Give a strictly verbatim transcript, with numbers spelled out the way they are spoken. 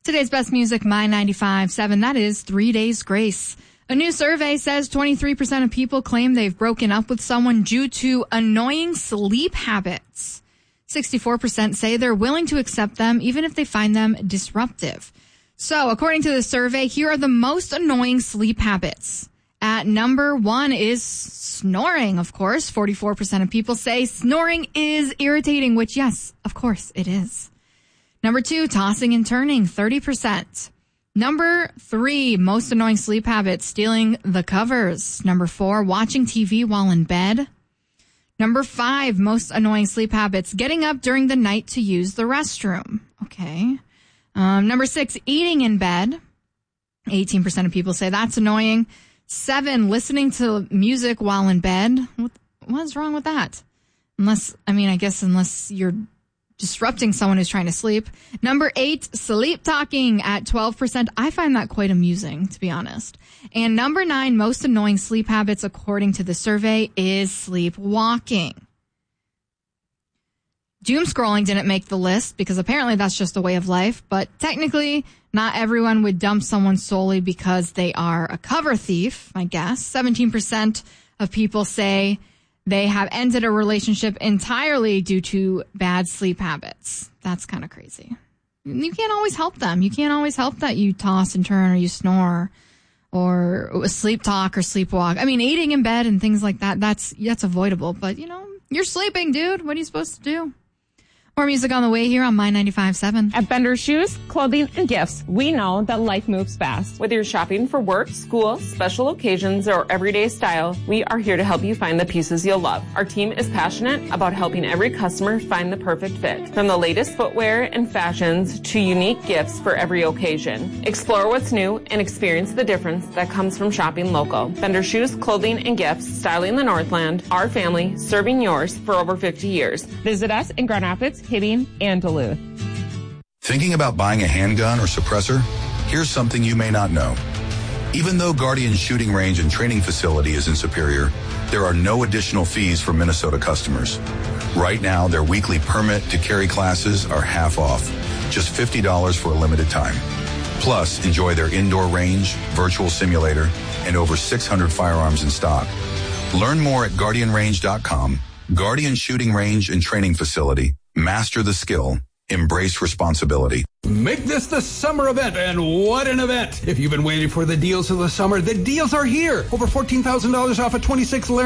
Today's best music, My ninety-five point seven. That is Three Days Grace. A new survey says twenty-three percent of people claim they've broken up with someone due to annoying sleep habits. sixty-four percent say they're willing to accept them even if they find them disruptive. So, according to the survey, here are the most annoying sleep habits. At number one is snoring, of course. forty-four percent of people say snoring is irritating, which, yes, of course it is. Number two, tossing and turning, thirty percent. Number three, most annoying sleep habit, stealing the covers. Number four, watching T V while in bed. Number five, most annoying sleep habits, getting up during the night to use the restroom. Okay. Um, number six, eating in bed. eighteen percent of people say that's annoying. Seven, listening to music while in bed. What, what's wrong with that? Unless, I mean, I guess unless you're disrupting someone who's trying to sleep. Number eight, sleep talking at twelve percent. I find that quite amusing, to be honest. And number nine, most annoying sleep habits, according to the survey, is sleepwalking. Doom scrolling didn't make the list because apparently that's just a way of life. But technically, not everyone would dump someone solely because they are a cover thief, I guess. seventeen percent of people say they have ended a relationship entirely due to bad sleep habits. That's kind of crazy. You can't always help them. You can't always help that you toss and turn or you snore or sleep talk or sleepwalk. I mean, eating in bed and things like that, that's that's avoidable. But, you know, you're sleeping, dude. What are you supposed to do? More music on the way here on My ninety-five point seven. At Bender Shoes, Clothing, and Gifts, we know that life moves fast. Whether you're shopping for work, school, special occasions, or everyday style, we are here to help you find the pieces you'll love. Our team is passionate about helping every customer find the perfect fit. From the latest footwear and fashions to unique gifts for every occasion. Explore what's new and experience the difference that comes from shopping local. Bender Shoes, Clothing, and Gifts, styling the Northland, our family, serving yours for over fifty years. Visit us in Grand Rapids, Hibbing, and Duluth. Thinking about buying a handgun or suppressor? Here's something you may not know. Even though Guardian Shooting Range and Training Facility is in Superior, there are no additional fees for Minnesota customers. Right now, their weekly permit to carry classes are half off, just fifty dollars for a limited time. Plus, enjoy their indoor range, virtual simulator, and over six hundred firearms in stock. Learn more at guardian range dot com. Guardian Shooting Range and Training Facility. Master the skill. Embrace responsibility. Make this the summer event, and what an event! If you've been waiting for the deals of the summer, the deals are here. Over fourteen thousand dollars off a twenty-six